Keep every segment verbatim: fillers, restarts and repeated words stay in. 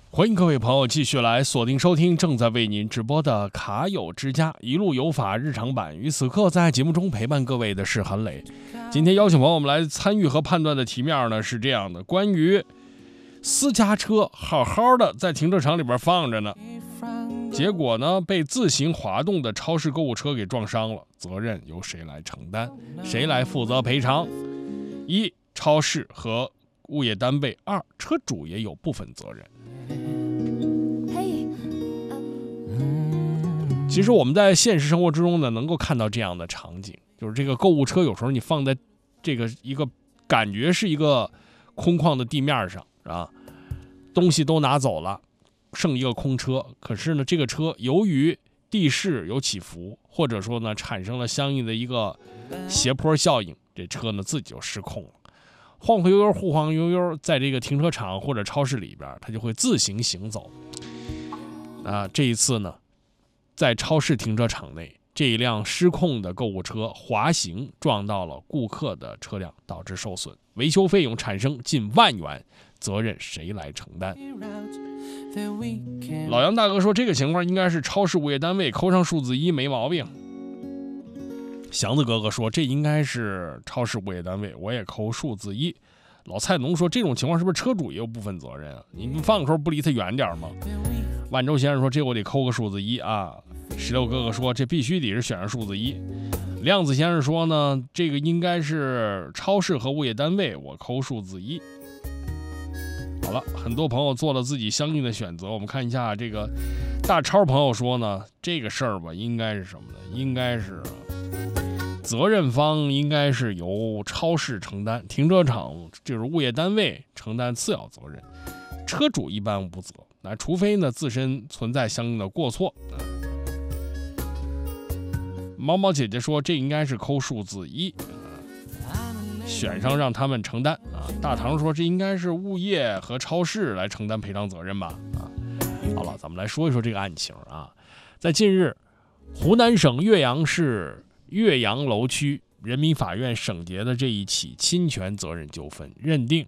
欢迎各位朋友继续来锁定收听正在为您直播的卡友之家一路有法日常版。于此刻在节目中陪伴各位的是韩磊。今天邀请朋友们来参与和判断的题面呢是这样的：关于私家车好好的在停车场里边放着呢，结果呢被自行滑动的超市购物车给撞伤了，责任由谁来承担？谁来负责赔偿？一、超市和物业单位；二、车主也有部分责任。其实我们在现实生活之中呢，能够看到这样的场景，就是这个购物车有时候你放在这个一个感觉是一个空旷的地面上啊，东西都拿走了，剩一个空车。可是呢，这个车由于地势有起伏，或者说呢产生了相应的一个斜坡效应，这车呢自己就失控了，晃晃悠悠，忽晃悠悠，在这个停车场或者超市里边，它就会自行行走。啊，这一次呢，在超市停车场内，这一辆失控的购物车滑行撞到了顾客的车辆，导致受损，维修费用产生近万元，责任谁来承担？老杨大哥说，这个情况应该是超市物业单位扣上数字一，没毛病。祥子哥哥说，这应该是超市物业单位，我也扣数字一。老菜农说，这种情况是不是车主也有部分责任啊？你放口不离他远点吗？万州先生说，这我得扣个数字一啊。石榴哥哥说，这必须得是选上数字一。亮子先生说呢，这个应该是超市和物业单位，我扣数字一。好了，很多朋友做了自己相应的选择，我们看一下这个大超朋友说呢，这个事儿吧，应该是什么呢？应该是责任方应该是由超市承担，停车场就是物业单位承担次要责任，车主一般无责。那除非呢自身存在相应的过错。毛毛姐姐说，这应该是扣数字一，选上让他们承担啊。大唐说，这应该是物业和超市来承担赔偿责任吧啊。好了，咱们来说一说这个案情啊。在近日，湖南省岳阳市岳阳楼区人民法院审结的这一起侵权责任纠纷，认定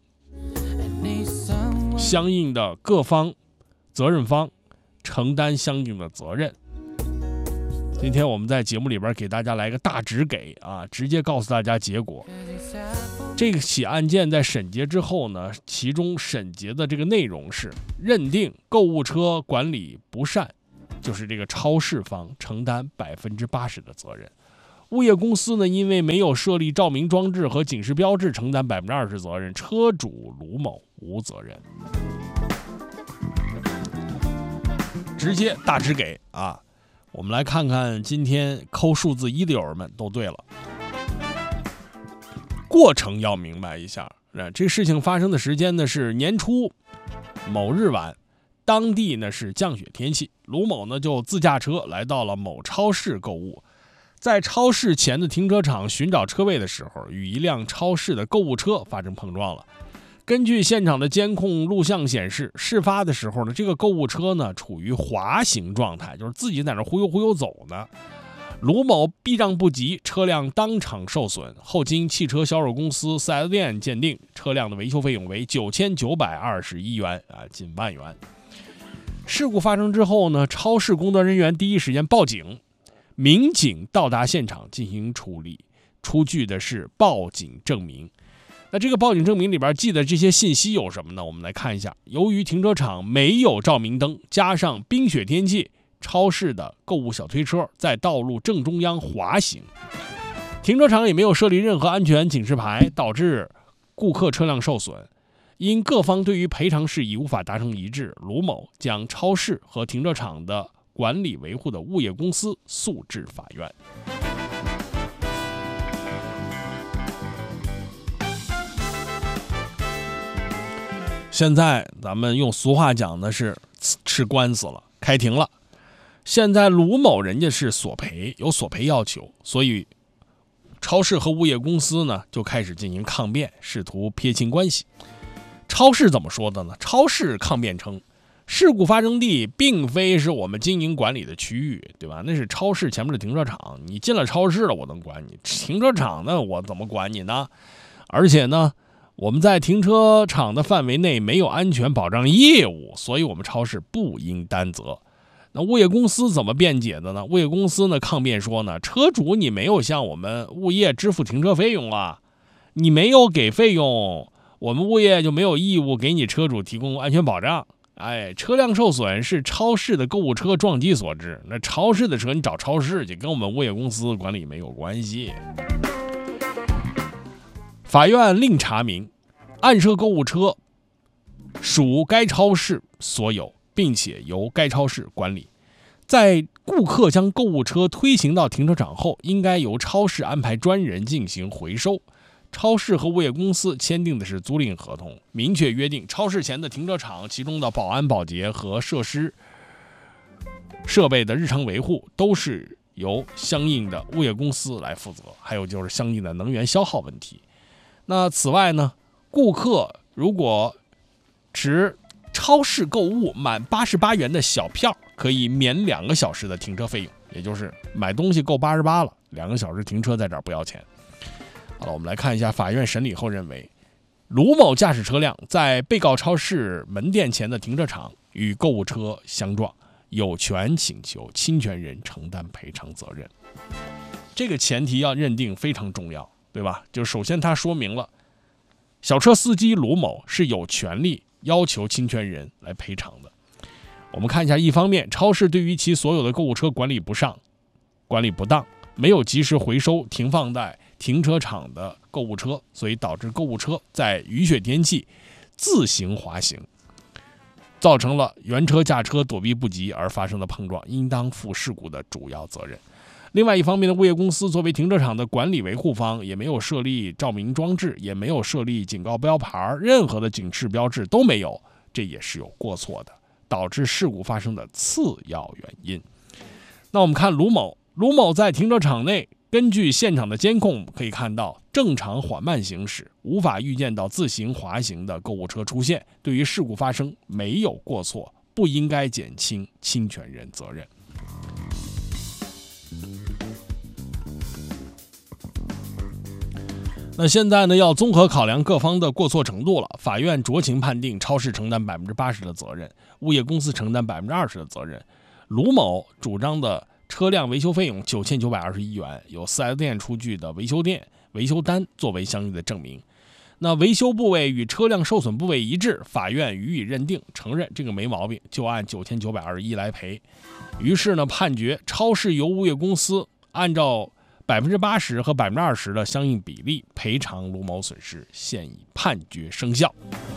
相应的各方责任方承担相应的责任。今天我们在节目里边给大家来个大直给啊，直接告诉大家结果。这起案件在审结之后呢，其中审结的这个内容是认定购物车管理不善，就是这个超市方承担百分之八十的责任。物业公司呢，因为没有设立照明装置和警示标志，承担百分之二十责任。车主卢某无责任。直接大直给啊！我们来看看今天扣数字一的友人们都对了。过程要明白一下，这事情发生的时间呢是年初某日晚，当地呢是降雪天气，卢某呢就自驾车来到了某超市购物。在超市前的停车场寻找车位的时候，与一辆超市的购物车发生碰撞了。根据现场的监控录像显示，事发的时候呢，这个购物车呢处于滑行状态，就是自己在那忽悠忽悠走呢。卢某避让不及，车辆当场受损。后经汽车销售公司 四 S 店鉴定，车辆的维修费用为九千九百二十一元啊，近万元。事故发生之后呢，超市工作人员第一时间报警。民警到达现场进行处理，出具的是报警证明。那这个报警证明里边记的这些信息有什么呢？我们来看一下。由于停车场没有照明灯，加上冰雪天气，超市的购物小推车在道路正中央滑行，停车场也没有设立任何安全警示牌，导致顾客车辆受损。因各方对于赔偿事宜无法达成一致，卢某将超市和停车场的管理维护的物业公司诉至法院。现在咱们用俗话讲的是吃官司了，开庭了。现在卢某人家是索赔，有索赔要求，所以超市和物业公司呢就开始进行抗辩，试图撇清关系。超市怎么说的呢？超市抗辩称，事故发生地并非是我们经营管理的区域，对吧？那是超市前面的停车场，你进了超市了，我能管你？停车场呢，我怎么管你呢？而且呢， 我们在停车场的范围内没有安全保障业务，所以我们超市不应担责。那物业公司怎么辩解的呢？物业公司呢抗辩说呢，车主你没有向我们物业支付停车费用啊，你没有给费用，我们物业就没有义务给你车主提供安全保障。哎，车辆受损是超市的购物车撞击所致，那超市的车你找超市去，跟我们物业公司管理没有关系。法院另查明，暗设购物车属该超市所有，并且由该超市管理。在顾客将购物车推行到停车场后，应该由超市安排专人进行回收。超市和物业公司签订的是租赁合同，明确约定超市前的停车场其中的保安保洁和设施设备的日常维护都是由相应的物业公司来负责，还有就是相应的能源消耗问题。那此外呢，顾客如果持超市购物满八十八元的小票，可以免两个小时的停车费用，也就是买东西够八十八了，两个小时停车在这儿不要钱。好了，我们来看一下，法院审理后认为，卢某驾驶车辆在被告超市门店前的停车场与购物车相撞，有权请求侵权人承担赔偿责任。这个前提要认定非常重要，对吧？就首先他说明了，小车司机卢某是有权利要求侵权人来赔偿的。我们看一下，一方面，超市对于其所有的购物车管理不上、管理不当，没有及时回收停放在停车场的购物车，所以导致购物车在雨雪天气自行滑行，造成了原车驾车躲避不及而发生的碰撞，应当负事故的主要责任。另外一方面的，物业公司作为停车场的管理维护方，也没有设立照明装置，也没有设立警告标牌，任何的警示标志都没有，这也是有过错的，导致事故发生的次要原因。那我们看卢某，卢某在停车场内，根据现场的监控可以看到，正常缓慢行驶，无法预见到自行滑行的购物车出现，对于事故发生没有过错，不应该减轻侵权人责任。那现在呢，要综合考量各方的过错程度了。法院酌情判定，超市承担百分之八十的责任，物业公司承担百分之二十的责任。卢某主张的车辆维修费用九千九百二十一元，有 四 S 店出具的维修店维修单作为相应的证明。那维修部位与车辆受损部位一致，法院予以认定，承认这个没毛病，就按九千九百二十一来赔。于是呢，判决超市由物业公司按照百分之八十和百分之二十的相应比例赔偿卢某损失，现已判决生效。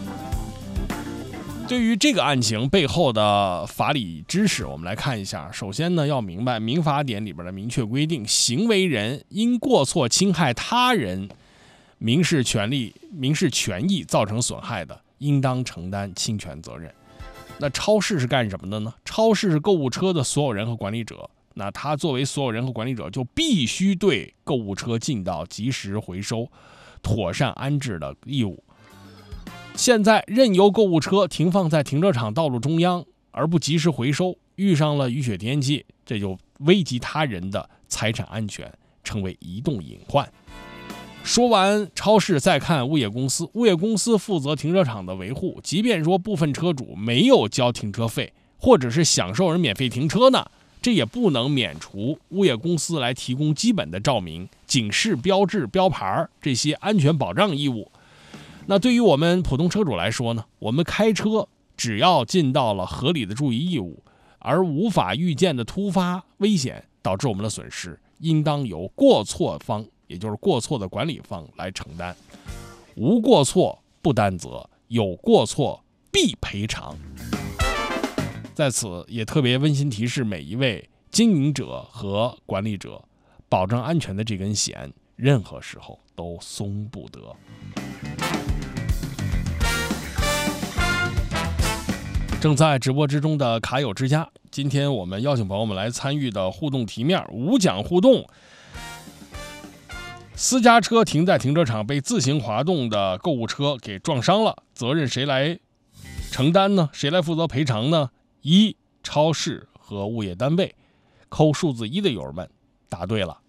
对于这个案情背后的法理知识，我们来看一下。首先呢，要明白民法典里边的明确规定，行为人因过错侵害他人民事权利、民事权益造成损害的，应当承担侵权责任。那超市是干什么的呢？超市是购物车的所有人和管理者。那他作为所有人和管理者，就必须对购物车尽到及时回收、妥善安置的义务。现在任由购物车停放在停车场道路中央而不及时回收，遇上了雨雪天气，这就危及他人的财产安全，成为移动隐患。说完超市，再看物业公司。物业公司负责停车场的维护，即便说部分车主没有交停车费，或者是享受人免费停车呢，这也不能免除物业公司来提供基本的照明、警示标志、标牌这些安全保障义务。那对于我们普通车主来说呢，我们开车只要尽到了合理的注意义务，而无法预见的突发危险导致我们的损失，应当由过错方，也就是过错的管理方来承担。无过错不担责，有过错必赔偿。在此也特别温馨提示每一位经营者和管理者，保证安全的这根弦，任何时候都松不得。正在直播之中的卡友之家，今天我们邀请朋友们来参与的互动题面无奖互动。私家车停在停车场被自行滑动的购物车给撞伤了，责任谁来承担呢？谁来负责赔偿呢？一、超市和物业单位。扣数字一的友们答对了。